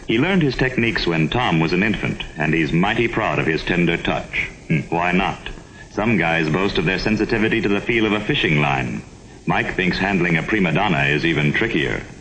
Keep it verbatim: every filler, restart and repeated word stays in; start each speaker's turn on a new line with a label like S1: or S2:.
S1: He learned his techniques when Tom was an infant, and he's mighty proud of his tender touch. Hmm, why not? Some guys boast of their sensitivity to the feel of a fishing line. Mike thinks handling a prima donna is even trickier.